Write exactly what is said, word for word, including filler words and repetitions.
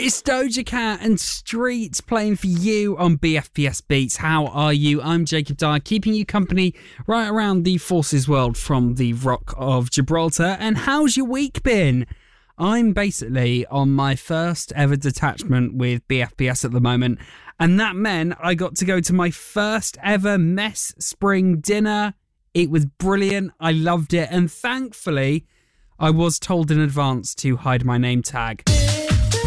It's Doja Cat and Streets playing for you on B F P S Beats. How are you? I'm Jacob Dyer, keeping you company right around the Forces world from the Rock of Gibraltar. And how's your week been? I'm basically on my first ever detachment with B F P S at the moment, and that meant I got to go to my first ever mess spring dinner. It was brilliant. I loved it, and thankfully, I was told in advance to hide my name tag.